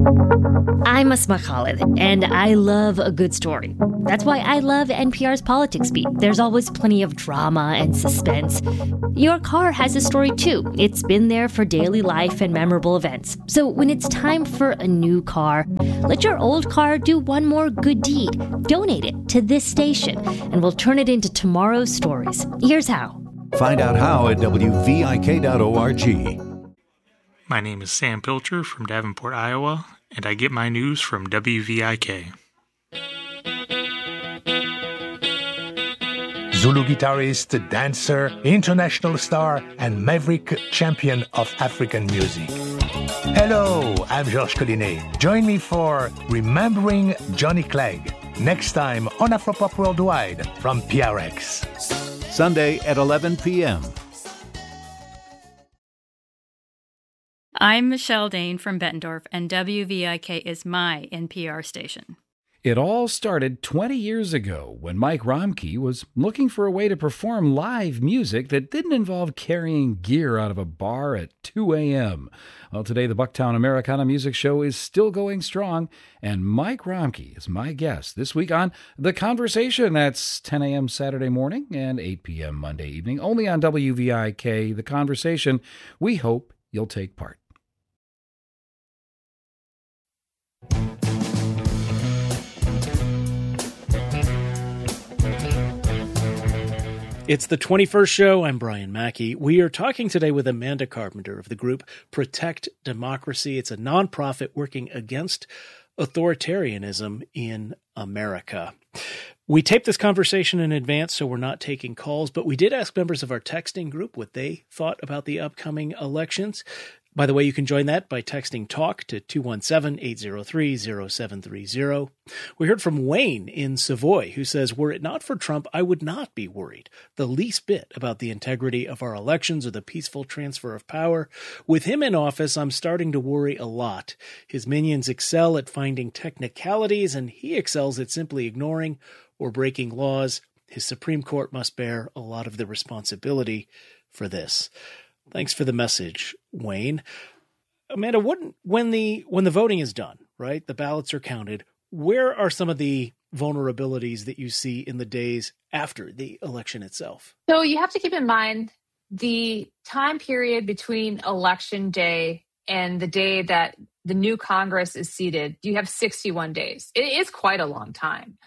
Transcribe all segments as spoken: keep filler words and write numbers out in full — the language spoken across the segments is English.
I'm Asma Khalid, and I love a good story. That's why I love N P R's Politics Beat. There's always plenty of drama and suspense. Your car has a story too. It's been there for daily life and memorable events. So when it's time for a new car, let your old car do one more good deed. Donate it to this station, and we'll turn it into tomorrow's stories. Here's how. Find out how at W V I K dot org. My name is Sam Pilcher from Davenport, Iowa, and I get my news from W V I K. Zulu guitarist, dancer, international star, and maverick champion of African music. Hello, I'm Georges Collinet. Join me for Remembering Johnny Clegg, next time on Afropop Worldwide from P R X. Sunday at eleven p.m. I'm Michelle Dane from Bettendorf, and W V I K is my N P R station. It all started twenty years ago when Mike Romke was looking for a way to perform live music that didn't involve carrying gear out of a bar at two a.m. Well, today the Bucktown Americana Music Show is still going strong, and Mike Romke is my guest this week on The Conversation. That's ten a.m. Saturday morning and eight p.m. Monday evening, only on W V I K, The Conversation. We hope you'll take part. It's the twenty-first show. I'm Brian Mackey. We are talking today with Amanda Carpenter of the group Protect Democracy. It's a nonprofit working against authoritarianism in America. We taped this conversation in advance, so we're not taking calls, but we did ask members of our texting group what they thought about the upcoming elections. By the way, you can join that by texting TALK to two one seven, eight zero three, zero seven three zero. We heard from Wayne in Savoy, who says, were it not for Trump, I would not be worried the least bit about the integrity of our elections or the peaceful transfer of power. With him in office, I'm starting to worry a lot. His minions excel at finding technicalities, and he excels at simply ignoring or breaking laws. His Supreme Court must bear a lot of the responsibility for this. Thanks for the message, Wayne. Amanda, what, when the when the voting is done, right, the ballots are counted, where are some of the vulnerabilities that you see in the days after the election itself? So you have to keep in mind the time period between election day and the day that the new Congress is seated. You have sixty-one days. It is quite a long time.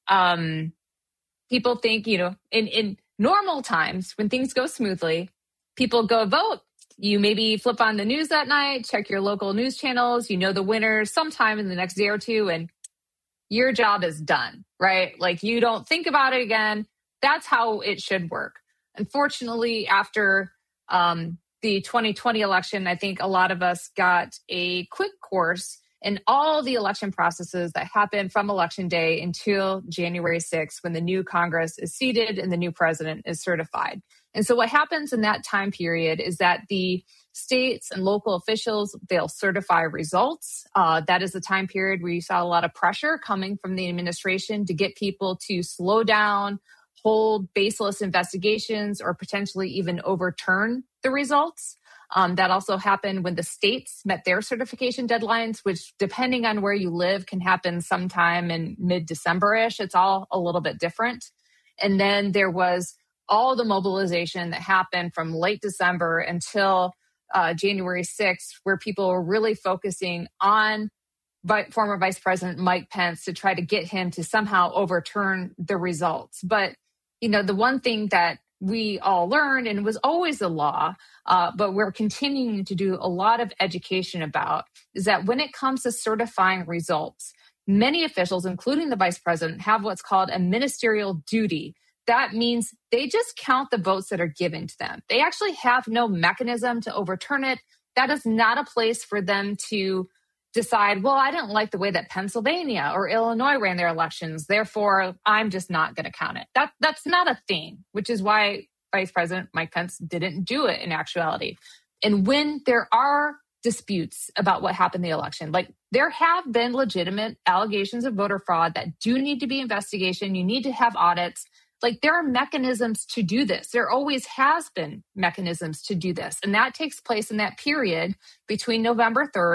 Um, people think, you know, in, in normal times when things go smoothly, people go vote. You maybe flip on the news that night, check your local news channels, you know the winners sometime in the next day or two, and your job is done, right? Like you don't think about it again. That's how it should work. Unfortunately, after um, the twenty twenty election, I think a lot of us got a quick course in all the election processes that happen from election day until January sixth, when the new Congress is seated and the new president is certified. And so what happens in that time period is that the states and local officials, they'll certify results. Uh, that is the time period where you saw a lot of pressure coming from the administration to get people to slow down, hold baseless investigations, or potentially even overturn the results. Um, that also happened when the states met their certification deadlines, which depending on where you live can happen sometime in mid-December-ish. It's all a little bit different. And then there was all the mobilization that happened from late December until uh, January sixth, where people were really focusing on vi- former Vice President Mike Pence to try to get him to somehow overturn the results. But, you know, the one thing that we all learned, and it was always the law, uh, but we're continuing to do a lot of education about, is that when it comes to certifying results, many officials, including the vice president, have what's called a ministerial duty. That means they just count the votes that are given to them. They actually have no mechanism to overturn it. That is not a place for them to decide, well, I didn't like the way that Pennsylvania or Illinois ran their elections, therefore I'm just not going to count it. That That's not a thing, which is why Vice President Mike Pence didn't do it in actuality. And when there are disputes about what happened in the election, like there have been legitimate allegations of voter fraud that do need to be investigation, you need to have audits. Like there are mechanisms to do this. There always has been mechanisms to do this. And that takes place in that period between November third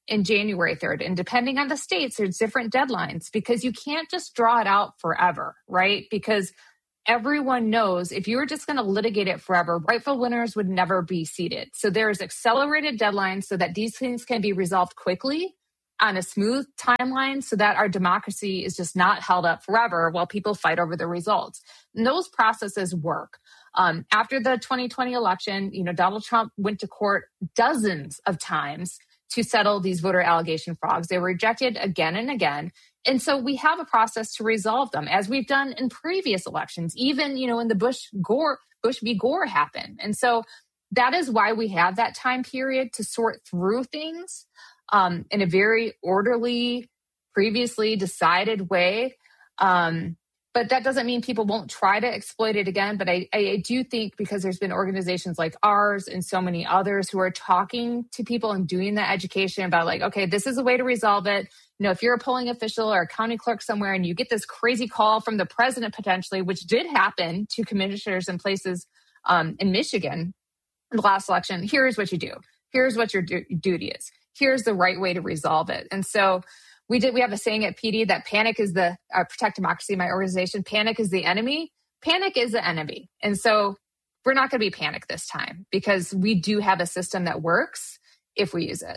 and January third. And depending on the states, there's different deadlines because you can't just draw it out forever, right? Because everyone knows if you were just going to litigate it forever, rightful winners would never be seated. So there's accelerated deadlines so that these things can be resolved quickly on a smooth timeline so that our democracy is just not held up forever while people fight over the results. And those processes work. Um, after the twenty twenty election, you know, Donald Trump went to court dozens of times to settle these voter allegation frogs. They were rejected again and again. And so we have a process to resolve them, as we've done in previous elections, even, you know, when the Bush Gore, Bush v. Gore happened. And so that is why we have that time period to sort through things um, in a very orderly, previously decided way. Um, but that doesn't mean people won't try to exploit it again. But I, I do think because there's been organizations like ours and so many others who are talking to people and doing that education about like, okay, this is a way to resolve it. You know, if you're a polling official or a county clerk somewhere and you get this crazy call from the president potentially, which did happen to commissioners in places um, in Michigan in the last election, here's what you do. Here's what your du- duty is. Here's the right way to resolve it. And so we did. We have a saying at P D that panic is the uh, Protect Democracy, my organization. Panic is the enemy. Panic is the enemy. And so we're not going to be panicked this time because we do have a system that works if we use it.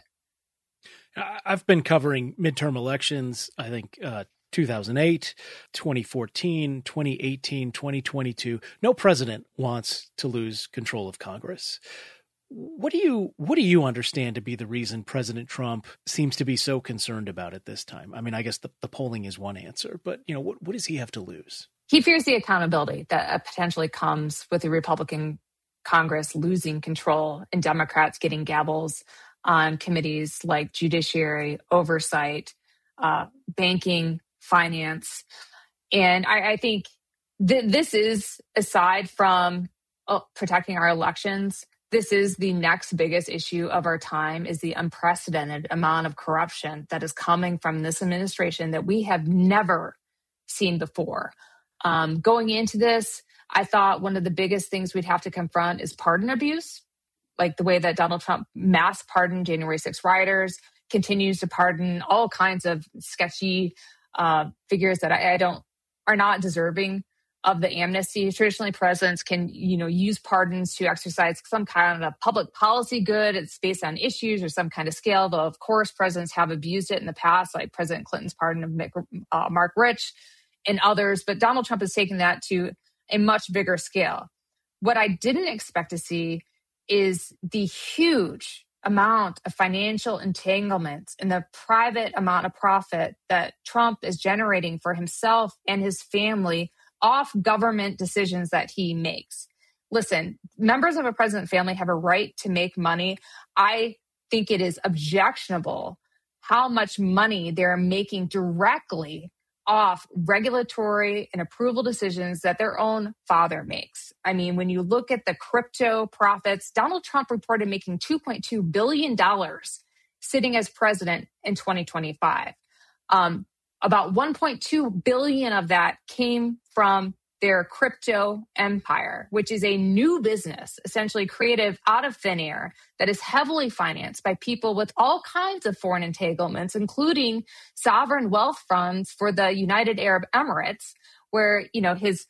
I've been covering midterm elections, I think, uh, two thousand eight, twenty fourteen, twenty eighteen, twenty twenty-two. No president wants to lose control of Congress. What do you what do you understand to be the reason President Trump seems to be so concerned about it this time? I mean, I guess the, the polling is one answer, but you know, what, what does he have to lose? He fears the accountability that potentially comes with the Republican Congress losing control and Democrats getting gavels on committees like judiciary, oversight, uh, banking, finance. And I, I think th- this is, aside from uh, protecting our elections, this is the next biggest issue of our time, is the unprecedented amount of corruption that is coming from this administration that we have never seen before. Um, going into this, I thought one of the biggest things we'd have to confront is pardon abuse, like the way that Donald Trump mass pardoned January sixth rioters, continues to pardon all kinds of sketchy uh, figures that I, I don't are not deserving of the amnesty. Traditionally, presidents can, you know, use pardons to exercise some kind of public policy good. It's based on issues or some kind of scale. Though, of course, presidents have abused it in the past, like President Clinton's pardon of Mick, uh, Mark Rich and others. But Donald Trump has taken that to a much bigger scale. What I didn't expect to see is the huge amount of financial entanglements and the private amount of profit that Trump is generating for himself and his family off government decisions that he makes. Listen, members of a president's family have a right to make money. I think it is objectionable how much money they're making directly off regulatory and approval decisions that their own father makes. I mean, when you look at the crypto profits, Donald Trump reported making two point two billion dollars sitting as president in twenty twenty-five. Um, about one point two billion dollars of that came from their crypto empire, which is a new business, essentially created out of thin air, that is heavily financed by people with all kinds of foreign entanglements, including sovereign wealth funds for the United Arab Emirates, where, you know, his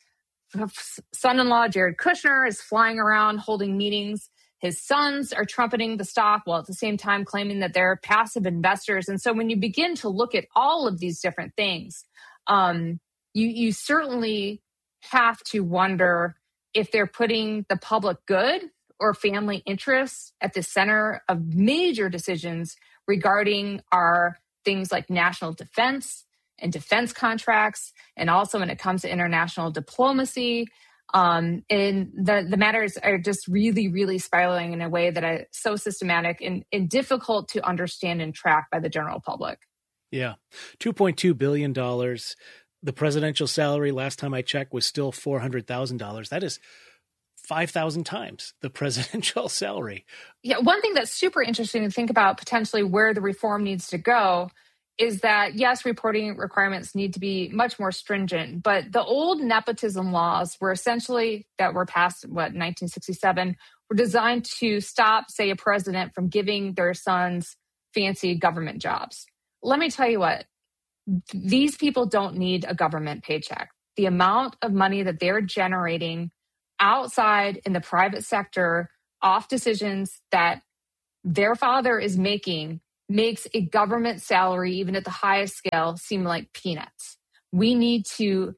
son-in-law, Jared Kushner, is flying around holding meetings. His sons are trumpeting the stock while at the same time claiming that they're passive investors. And so when you begin to look at all of these different things, um, you, you certainly have to wonder if they're putting the public good or family interests at the center of major decisions regarding our things like national defense and defense contracts, and also when it comes to international diplomacy. Um, and the, the matters are just really, really spiraling in a way that is so systematic and, and difficult to understand and track by the general public. Yeah. two point two billion dollars. The presidential salary, last time I checked, was still four hundred thousand dollars. That is five thousand times the presidential salary. Yeah. One thing that's super interesting to think about potentially where the reform needs to go is that, yes, reporting requirements need to be much more stringent, but the old nepotism laws were essentially, that were passed, what, nineteen sixty-seven, were designed to stop, say, a president from giving their sons fancy government jobs. Let me tell you what, these people don't need a government paycheck. The amount of money that they're generating outside in the private sector off decisions that their father is making makes a government salary, even at the highest scale, seem like peanuts. We need to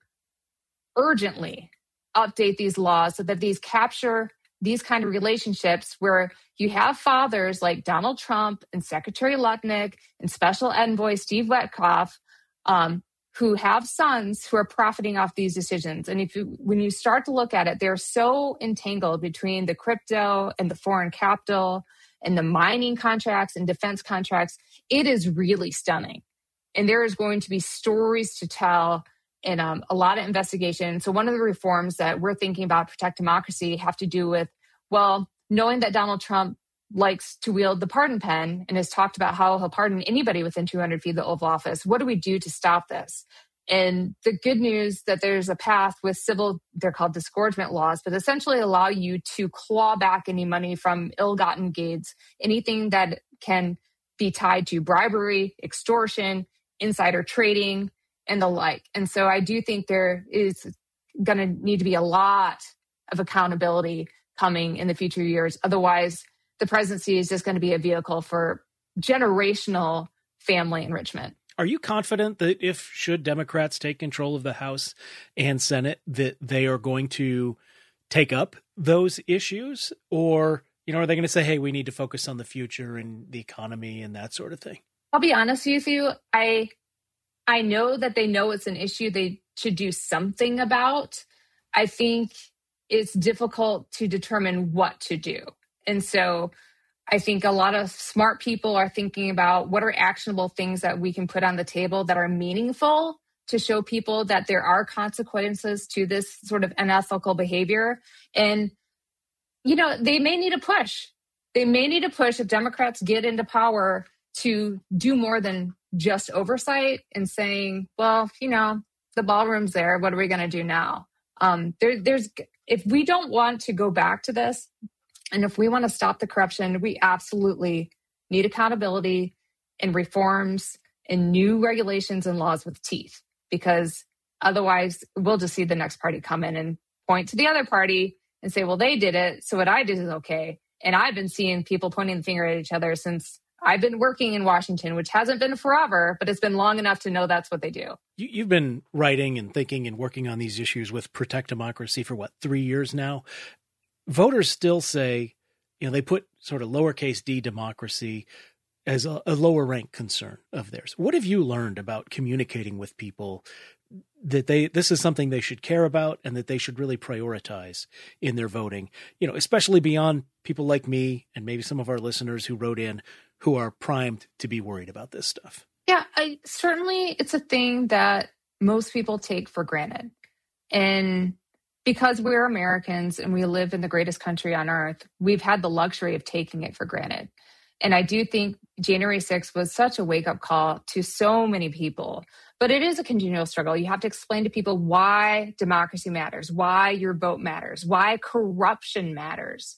urgently update these laws so that these capture these kind of relationships where you have fathers like Donald Trump and Secretary Lutnick and Special Envoy Steve Witkoff um, who have sons who are profiting off these decisions. And if you, when you start to look at it, they're so entangled between the crypto and the foreign capital and the mining contracts and defense contracts. It is really stunning. And there is going to be stories to tell and um, a lot of investigation. So one of the reforms that we're thinking about Protect Democracy have to do with, well, knowing that Donald Trump likes to wield the pardon pen and has talked about how he'll pardon anybody within two hundred feet of the Oval Office. What do we do to stop this? And the good news that there's a path with civil, they're called disgorgement laws, but essentially allow you to claw back any money from ill-gotten gains, anything that can be tied to bribery, extortion, insider trading, and the like. And so I do think there is going to need to be a lot of accountability coming in the future years. Otherwise, the presidency is just going to be a vehicle for generational family enrichment. Are you confident that if, should Democrats take control of the House and Senate, that they are going to take up those issues? Or, you know, are they going to say, hey, we need to focus on the future and the economy and that sort of thing? I'll be honest with you. I I know that they know it's an issue they should do something about. I think it's difficult to determine what to do. And so I think a lot of smart people are thinking about what are actionable things that we can put on the table that are meaningful to show people that there are consequences to this sort of unethical behavior. And, you know, they may need a push. They may need a push if Democrats get into power to do more than just oversight and saying, well, you know, the ballroom's there. What are we going to do now? Um, there, there's if we don't want to go back to this, and if we want to stop the corruption, we absolutely need accountability and reforms and new regulations and laws with teeth, because otherwise we'll just see the next party come in and point to the other party and say, well, they did it, so what I did is okay. And I've been seeing people pointing the finger at each other since I've been working in Washington, which hasn't been forever, but it's been long enough to know that's what they do. You, you've been writing and thinking and working on these issues with Protect Democracy for, what, three years now? Voters still say, you know, they put sort of lowercase d democracy as a, a lower rank concern of theirs. What have you learned about communicating with people that they this is something they should care about and that they should really prioritize in their voting, you know, especially beyond people like me and maybe some of our listeners who wrote in who are primed to be worried about this stuff? Yeah, I, certainly it's a thing that most people take for granted. And because we're Americans and we live in the greatest country on earth, we've had the luxury of taking it for granted. And I do think January sixth was such a wake-up call to so many people. But it is a continual struggle. You have to explain to people why democracy matters, why your vote matters, why corruption matters.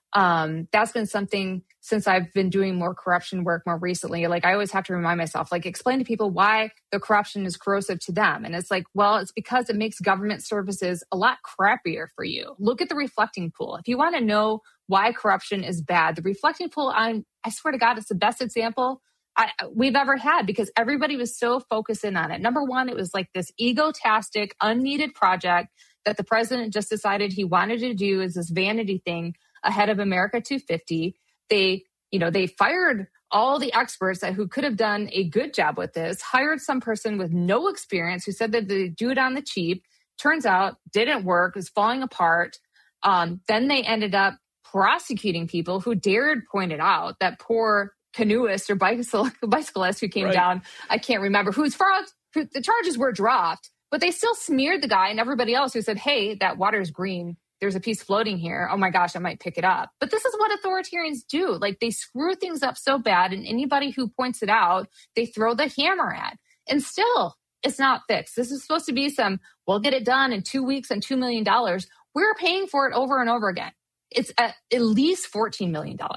Um, that's been something since I've been doing more corruption work more recently. Like, I always have to remind myself, like, explain to people why the corruption is corrosive to them. And it's like, well, it's because it makes government services a lot crappier for you. Look at the reflecting pool. If you want to know why corruption is bad, the reflecting pool, I'm, I swear to God, it's the best example I, we've ever had, because everybody was so focused in on it. Number one, it was like this egotastic, unneeded project that the president just decided he wanted to do as this vanity thing ahead of America two fifty. They, you know, they fired all the experts that who could have done a good job with this, hired some person with no experience who said that they do it on the cheap. Turns out didn't work, was falling apart. Um, then they ended up prosecuting people who dared point it out, that poor canoeist or bicycle, bicyclist who came right down. I can't remember whose far who, the charges were dropped, but they still smeared the guy and everybody else who said, hey, that water's green. There's a piece floating here. Oh my gosh, I might pick it up. But this is what authoritarians do. Like, they screw things up so bad, and anybody who points it out, they throw the hammer at. And still, it's not fixed. This is supposed to be some, we'll get it done in two weeks and two million dollars. We're paying for it over and over again. It's at, at least fourteen million dollars.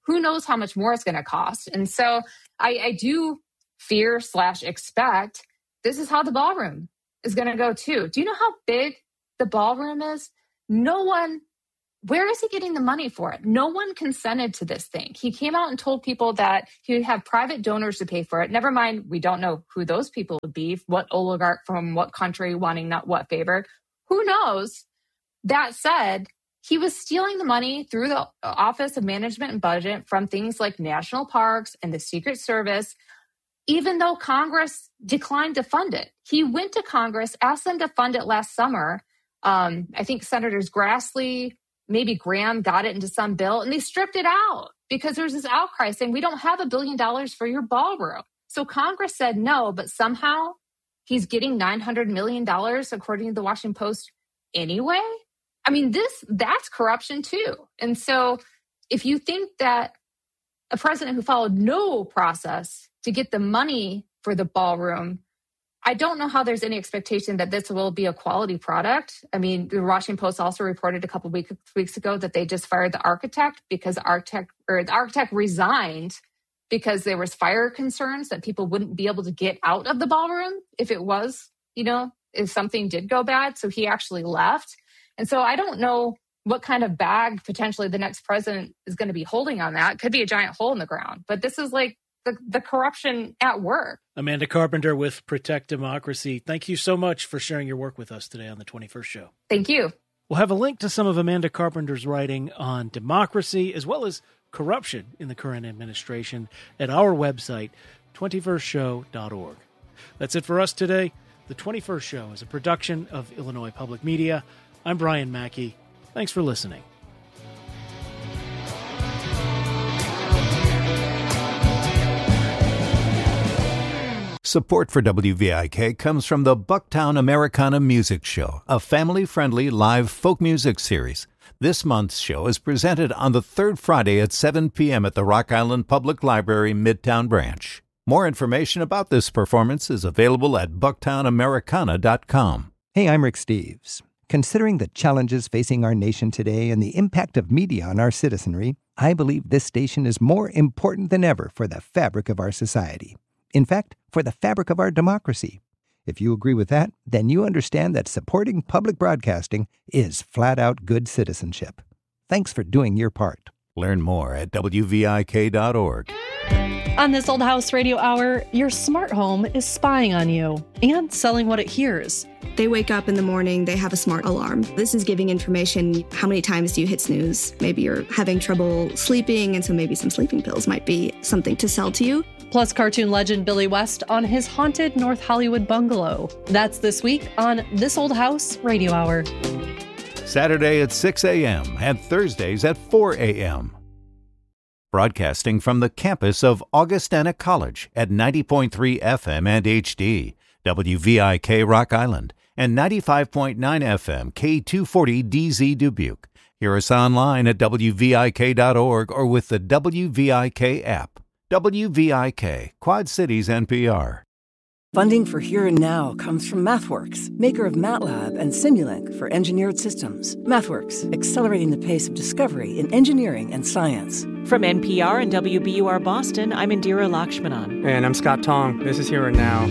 who knows how much more it's going to cost. And so I, I do fear slash expect this is how the ballroom is going to go too. Do you know how big the ballroom is? No one, where is he getting the money for it? No one consented to this thing. He came out and told people that he would have private donors to pay for it. Never mind, we don't know who those people would be, what oligarch from what country wanting not what favor. Who knows? That said, he was stealing the money through the Office of Management and Budget from things like national parks and the Secret Service, even though Congress declined to fund it. He went to Congress, asked them to fund it last summer. Um, I think Senators Grassley, maybe Graham got it into some bill, and they stripped it out because there's this outcry saying, we don't have a billion dollars for your ballroom. So Congress said no, but somehow he's getting nine hundred million dollars, according to the Washington Post, anyway. I mean, this that's corruption too. And so if you think that a president who followed no process to get the money for the ballroom, I don't know how there's any expectation that this will be a quality product. I mean, the Washington Post also reported a couple of week, weeks ago that they just fired the architect because the architect or the architect resigned because there was fire concerns that people wouldn't be able to get out of the ballroom if it was, you know, if something did go bad. So he actually left. And so I don't know what kind of bag potentially the next president is going to be holding on that. It could be a giant hole in the ground. But this is like the, the corruption at work. Amanda Carpenter with Protect Democracy. Thank you so much for sharing your work with us today on the twenty-first Show. Thank you. We'll have a link to some of Amanda Carpenter's writing on democracy as well as corruption in the current administration at our website, twenty-first show dot org. That's it for us today. The twenty-first Show is a production of Illinois Public Media. I'm Brian Mackey. Thanks for listening. Support for W V I K comes from the Bucktown Americana Music Show, a family-friendly live folk music series. This month's show is presented on the third Friday at seven p.m. at the Rock Island Public Library Midtown Branch. More information about this performance is available at bucktown americana dot com. Hey, I'm Rick Steves. Considering the challenges facing our nation today and the impact of media on our citizenry, I believe this station is more important than ever for the fabric of our society. In fact, for the fabric of our democracy. If you agree with that, then you understand that supporting public broadcasting is flat-out good citizenship. Thanks for doing your part. Learn more at w v i k dot org. On This Old House Radio Hour, your smart home is spying on you and selling what it hears. They wake up in the morning, they have a smart alarm. This is giving information. How many times do you hit snooze? Maybe you're having trouble sleeping, and so maybe some sleeping pills might be something to sell to you. Plus cartoon legend Billy West on his haunted North Hollywood bungalow. That's this week on This Old House Radio Hour. Saturday at six a.m. and Thursdays at four a.m. Broadcasting from the campus of Augustana College at ninety point three F M and H D, W V I K Rock Island, and ninety-five point nine F M K two forty D Z Dubuque. Hear us online at w v i k dot org or with the W V I K app. W V I K, Quad Cities N P R. Funding for Here and Now comes from MathWorks, maker of MATLAB and Simulink for engineered systems. MathWorks, accelerating the pace of discovery in engineering and science. From N P R and W B U R Boston, I'm Indira Lakshmanan. And I'm Scott Tong. This is Here and Now.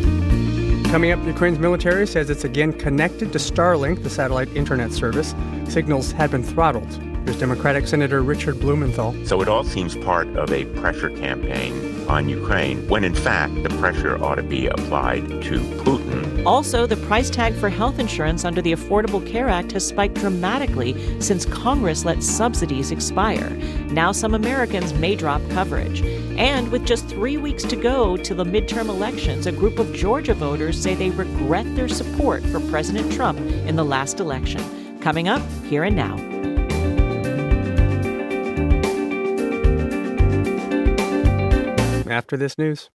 Coming up, Ukraine's military says it's again connected to Starlink, the satellite internet service. Signals had been throttled. Here's Democratic Senator Richard Blumenthal. So it all seems part of a pressure campaign on Ukraine, when in fact the pressure ought to be applied to Putin. Also, the price tag for health insurance under the Affordable Care Act has spiked dramatically since Congress let subsidies expire. Now some Americans may drop coverage. And with just three weeks to go to the midterm elections, a group of Georgia voters say they regret their support for President Trump in the last election. Coming up, Here and Now. After this news.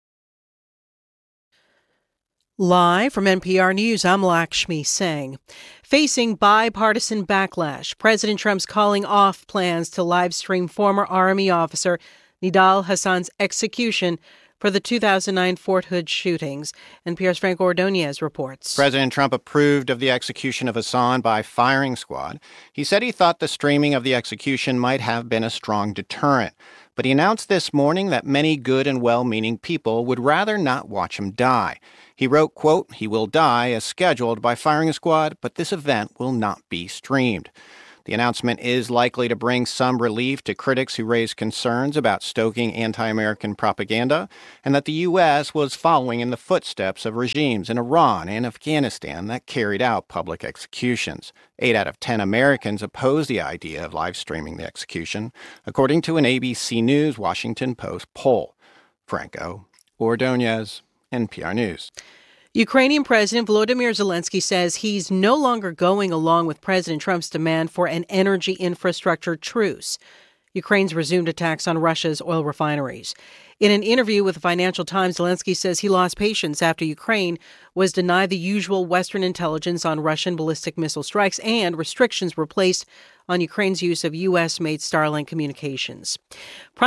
Live from N P R News, I'm Lakshmi Singh. Facing bipartisan backlash, President Trump's calling off plans to live stream former Army officer Nidal Hasan's execution for the two thousand nine Fort Hood shootings. N P R's Frank Ordonez reports. President Trump approved of the execution of Hassan by firing squad. He said he thought the streaming of the execution might have been a strong deterrent. But he announced this morning that many good and well-meaning people would rather not watch him die. He wrote, quote, "He will die as scheduled by firing squad, but this event will not be streamed." The announcement is likely to bring some relief to critics who raise concerns about stoking anti-American propaganda and that the U S was following in the footsteps of regimes in Iran and Afghanistan that carried out public executions. Eight out of ten Americans oppose the idea of live streaming the execution, according to an A B C News Washington Post poll. Franco Ordonez, N P R News. Ukrainian President Volodymyr Zelensky says he's no longer going along with President Trump's demand for an energy infrastructure truce. Ukraine's resumed attacks on Russia's oil refineries. In an interview with the Financial Times, Zelensky says he lost patience after Ukraine was denied the usual Western intelligence on Russian ballistic missile strikes and restrictions were placed on Ukraine's use of U S-made Starlink communications. Prime